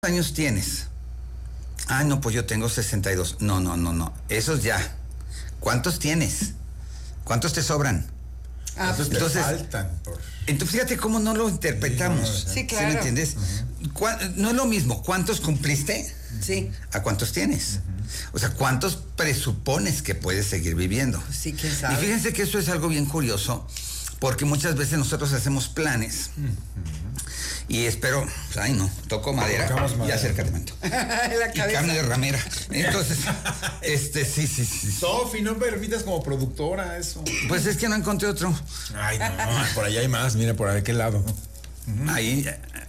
¿Años tienes? Ah, no, pues yo tengo 62. No. Esos ya. ¿Cuántos tienes? ¿Cuántos te sobran? Entonces te faltan. Entonces fíjate cómo no lo interpretamos. Sí, claro. ¿Sí me entiendes? No es lo mismo cuántos cumpliste Sí. a cuántos tienes. O sea, cuántos presupones que puedes seguir viviendo. Sí, quién sabe. Y fíjense que eso es algo bien curioso, porque muchas veces nosotros hacemos planes y espero, ay no, toco madera y acercamiento. La Y carne de ramera. Entonces, sí. Sofi, no me permitas como productora eso. Pues es que no encontré otro. Ay, no, por allá hay más, mira, por aquel lado. Ahí,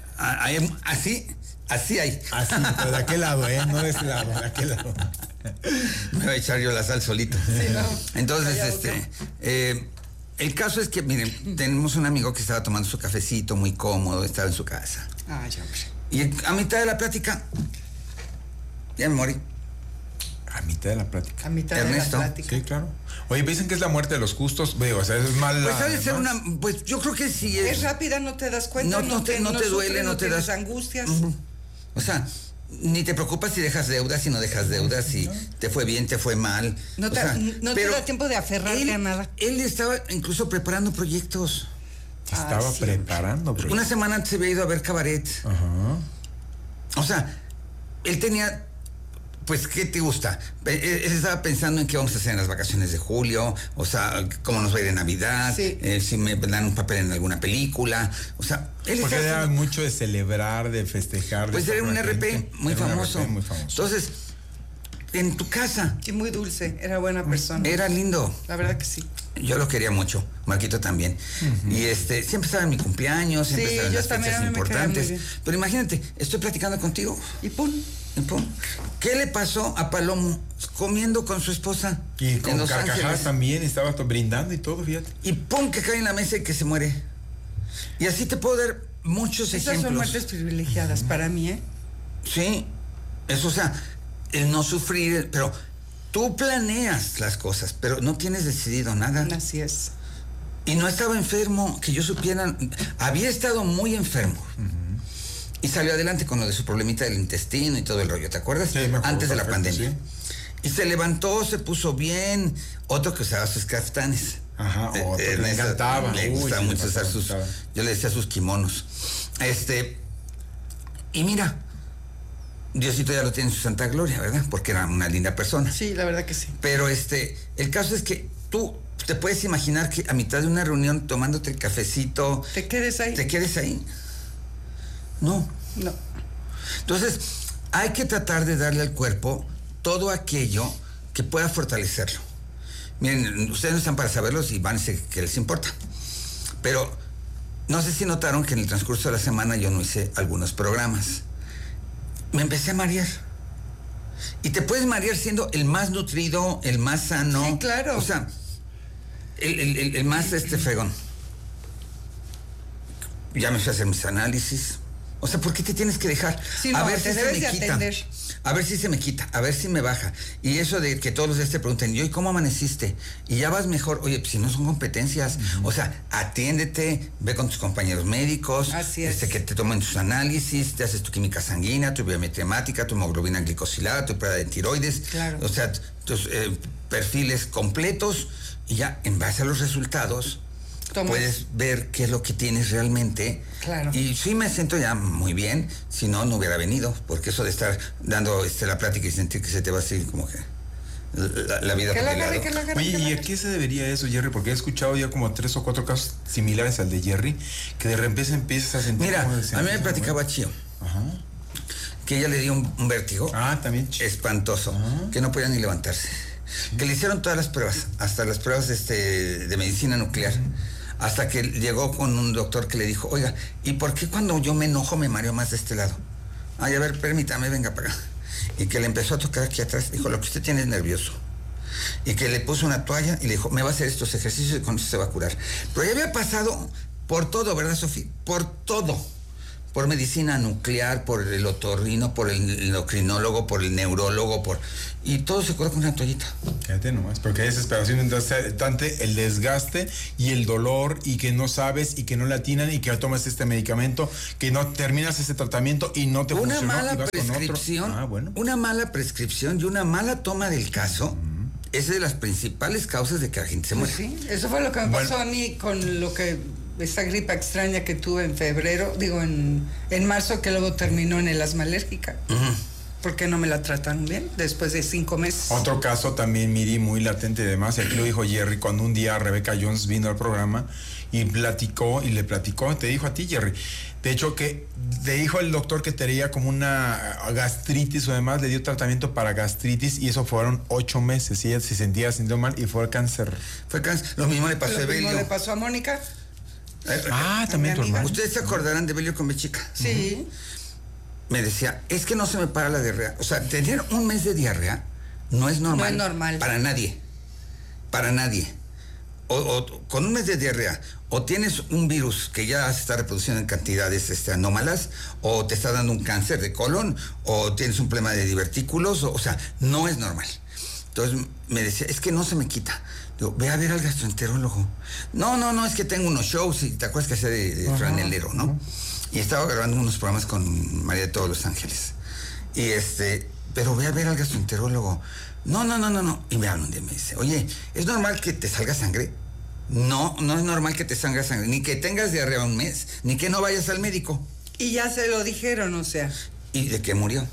así hay. Así, pero de aquel lado, no de ese lado, de aquel lado. Me voy a echar yo la sal solito. Sí, no. Entonces, el caso es que, miren, tenemos un amigo que estaba tomando su cafecito muy cómodo, estaba en su casa. Ay, hombre. Y a mitad de la plática, ya me morí. A mitad de la plática. A mitad Ernesto. de la plática. Sí, claro. Oye, dicen que es la muerte de los justos, veo, o sea, eso es mal. Pues ha de ser una, pues yo creo que sí Es rápida, no te das cuenta. No te duele, sufres, no te das angustias. O sea, ni te preocupas si dejas deudas, si no dejas deudas, si te fue bien, te fue mal. No te da tiempo de aferrarte a nada. Él estaba incluso preparando proyectos. Estaba sí, preparando, bro. Una semana antes se había ido a ver cabaret. Ajá. O sea, él tenía, pues, ¿qué te gusta? Él estaba pensando en qué vamos a hacer en las vacaciones de julio, o sea, cómo nos va a ir en Navidad, Sí. Si me dan un papel en alguna película, o sea, él Porque estaba era mucho de celebrar, de festejar. pues de era un estar con la RP gente. muy Era un famoso. RP muy famoso. Entonces, en tu casa, Y muy dulce, era buena persona. era lindo. La verdad que sí. Yo lo quería mucho, Marquito también. Y siempre estaba en mi cumpleaños, siempre Sí, estaba en yo las también, fechas a mí me caía muy importantes. bien. Pero imagínate, estoy platicando contigo. Y pum. Y pum. ¿Qué le pasó a Palomo comiendo con su esposa Y en con Los carcajadas Ángeles? también, estaba brindando y todo, fíjate. Y pum, que cae en la mesa y que se muere. Y así te puedo dar muchos Esas ejemplos. son muertes privilegiadas para mí, ¿eh? Sí, eso, o sea, el no sufrir, pero tú planeas las cosas, pero no tienes decidido nada. Así es. Y no estaba enfermo, que yo supiera, había estado muy enfermo. Y salió adelante con lo de su problemita del intestino y todo el rollo, ¿te acuerdas? Sí, me acuerdo, antes de la perfecto, pandemia. Y se levantó, se puso bien, otro que usaba sus caftanes. Ajá, otro que le Ernesto, encantaba. le Uy, gustaba sí, mucho le usar sus, encantaba. yo le decía sus kimonos. Y mira, Diosito ya lo tiene en su santa gloria, ¿verdad? Porque era una linda persona. Sí, la verdad que sí. Pero el caso es que tú te puedes imaginar que a mitad de una reunión tomándote el cafecito, ¿Te quedes ahí? ¿te quedes ahí? No. No. Entonces, hay que tratar de darle al cuerpo todo aquello que pueda fortalecerlo. Miren, ustedes no están para saberlo y van a decir que les importa. Pero no sé si notaron que en el transcurso de la semana yo no hice algunos programas. Me empecé a marear. Y te puedes marear siendo el más nutrido, el más sano. Sí, claro. O sea, el más fregón. Ya me fui a hacer mis análisis. O sea, ¿por qué te tienes que dejar? Sí, a no, ver te si se debes me de quita. atender. A ver si se me quita, a ver si me baja. Y eso de que todos los días te pregunten, ¿y cómo amaneciste? Y ya vas mejor. Oye, pues si no son competencias. O sea, atiéndete, ve con tus compañeros médicos. Así es. Que te tomen tus análisis, te haces tu química sanguínea, tu biometría hemática, tu hemoglobina glicosilada, tu prueba de tiroides. Claro. O sea, tus perfiles completos. Y ya, en base a los resultados, puedes ver qué es lo que tienes realmente. Claro. Y sí me siento ya muy bien, si no, no hubiera venido, porque eso de estar dando la plática y sentir que se te va a seguir como que la vida por el lado. Oye, ¿y a qué se debería eso, Jerry? Porque he escuchado ya como 3 o 4 casos similares al de Jerry, que de repente empiezas a sentir. Mira, a mí me platicaba Chío. Ajá. Que ella le dio un vértigo. También. Espantoso. Que no podía ni levantarse. Que le hicieron todas las pruebas, hasta las pruebas de medicina nuclear. Hasta que llegó con un doctor que le dijo, oiga, ¿y por qué cuando yo me enojo me mareo más de este lado? Ay, a ver, permítame, venga para acá. Y que le empezó a tocar aquí atrás, dijo, lo que usted tiene es nervioso. Y que le puso una toalla y le dijo, me va a hacer estos ejercicios y con eso se va a curar. Pero ya había pasado por todo, ¿verdad, Sofía? Por todo. por medicina nuclear, por el otorrino, por el endocrinólogo, por el neurólogo, y todo se cura con una toallita. Fíjate nomás, porque hay desesperación, entonces tanto el desgaste y el dolor, y que no sabes, y que no le atinan, y que tomas este medicamento, que no terminas ese tratamiento y no te Una funcionó, mala y vas prescripción, con otro. Bueno. una mala prescripción y una mala toma del caso es de las principales causas de que la gente se muere. Sí, eso fue lo que me pasó a mí con esta gripa extraña que tuve en febrero, en marzo, que luego terminó en el asma alérgica. Porque no me la trataron bien después de 5 meses. Otro caso también, Miri, muy latente y demás, y aquí lo dijo Jerry, cuando un día Rebeca Jones vino al programa y le platicó, te dijo a ti, Jerry, de hecho que le dijo el doctor que tenía como una gastritis o demás, le dio tratamiento para gastritis, y eso fueron 8 meses, y ella se sentía sintiendo mal y fue cáncer. Fue cáncer. Lo mismo le pasó a Lo Evelio. mismo le pasó a Mónica. También tu amiga. hermano. Ustedes se acordarán de Evelio con mi chica. Sí. Me decía, es que no se me para la diarrea. O sea, tener un mes de diarrea no es normal. No es normal. Para nadie. Para nadie. O con un mes de diarrea, o tienes un virus que ya se está reproduciendo en cantidades anómalas, o te está dando un cáncer de colon, o tienes un problema de divertículos, o sea, no es normal. Entonces me decía, es que no se me quita. Digo, ve a ver al gastroenterólogo. No, es que tengo unos shows, y te acuerdas que hacía de franelero, ¿no? Y estaba grabando unos programas con María de todos los Ángeles. Y pero ve a ver al gastroenterólogo. No. Y me hablan un día y me dice, oye, ¿es normal que te salga sangre? No es normal que te salga sangre, ni que tengas diarrea un mes, ni que no vayas al médico. Y ya se lo dijeron, o sea. ¿Y de qué murió?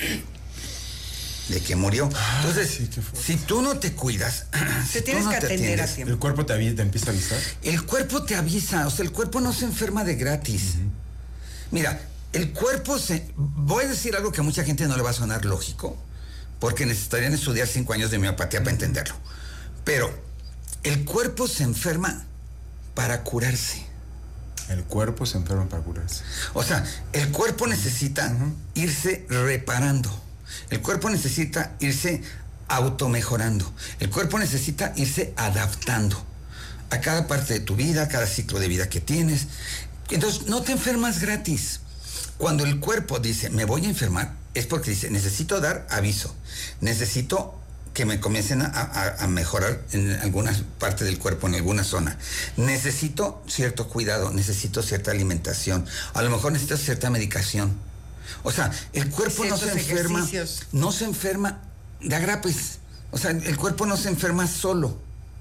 Entonces, sí, qué fuerte. si tú no te cuidas, Te tienes que atender a tiempo. ¿El cuerpo te empieza a avisar? el cuerpo te avisa, o sea, el cuerpo no se enferma de gratis. Mira, el cuerpo voy a decir algo que a mucha gente no le va a sonar lógico, porque necesitarían estudiar 5 años de homeopatía para entenderlo. Pero el cuerpo se enferma para curarse. El cuerpo se enferma para curarse. O sea, el cuerpo necesita irse reparando. El cuerpo necesita irse automejorando. El cuerpo necesita irse adaptando a cada parte de tu vida, a cada ciclo de vida que tienes. Entonces, no te enfermas gratis. Cuando el cuerpo dice, me voy a enfermar, es porque dice, necesito dar aviso. Necesito que me comiencen a mejorar en alguna parte del cuerpo, en alguna zona. Necesito cierto cuidado, necesito cierta alimentación. A lo mejor necesito cierta medicación. O sea, el cuerpo no se enferma, no se enferma de agrapes. O sea, el cuerpo no se enferma solo.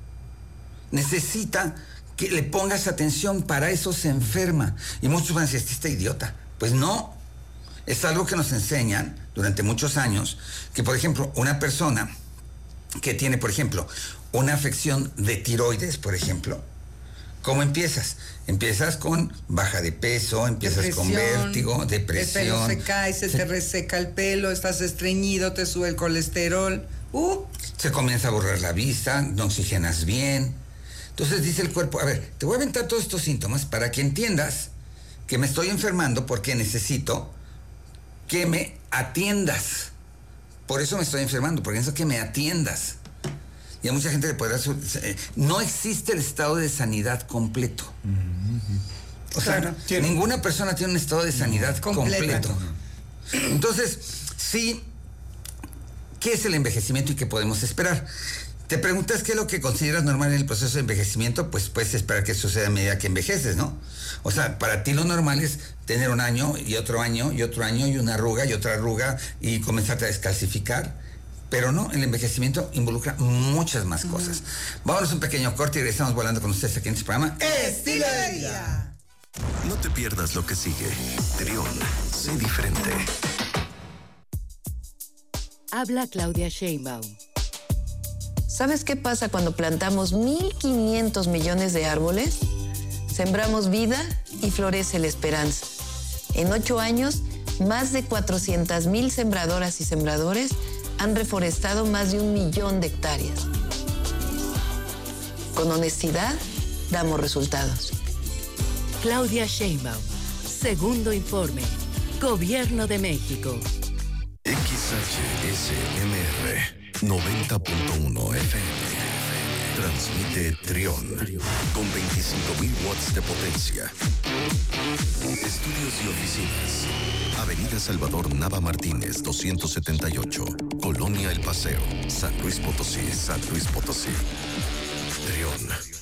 Necesita que le pongas atención, para eso se enferma. Y muchos van a decir, está idiota. Pues no, es algo que nos enseñan durante muchos años, que por ejemplo, una persona que tiene, por ejemplo, una afección de tiroides, por ejemplo, ¿cómo empiezas? Empiezas con baja de peso, empiezas con vértigo, depresión. El pelo se cae, se te reseca el pelo, estás estreñido, te sube el colesterol. Se comienza a borrar la vista, no oxigenas bien. Entonces dice el cuerpo, a ver, te voy a aventar todos estos síntomas para que entiendas que me estoy enfermando porque necesito que me atiendas. Por eso me estoy enfermando, porque necesito que me atiendas. Y a mucha gente le podrá... no existe el estado de sanidad completo. O sea, ninguna persona tiene un estado de sanidad completo. Entonces, sí, ¿qué es el envejecimiento y qué podemos esperar? Te preguntas qué es lo que consideras normal en el proceso de envejecimiento, pues puedes esperar que suceda a medida que envejeces, ¿no? O sea, para ti lo normal es tener un año y otro año y otro año y una arruga y otra arruga y comenzarte a descalcificar. Pero no, el envejecimiento involucra muchas más cosas. Vámonos a un pequeño corte y regresamos volando con ustedes aquí en este programa ¡Estilo de Vida! No te pierdas lo que sigue. Trión, sé diferente. Habla Claudia Sheinbaum. ¿Sabes qué pasa cuando plantamos 1.500 millones de árboles? Sembramos vida y florece la esperanza. En 8 años, más de 400,000 sembradoras y sembradores han reforestado más de 1 millón de hectáreas. Con honestidad, damos resultados. Claudia Sheinbaum. Segundo informe. Gobierno de México. XHSMR 90.1 FM. Transmite Trión con 25,000 watts de potencia. Estudios y oficinas. Avenida Salvador Nava Martínez, 278. Colonia El Paseo, San Luis Potosí, San Luis Potosí. Trión.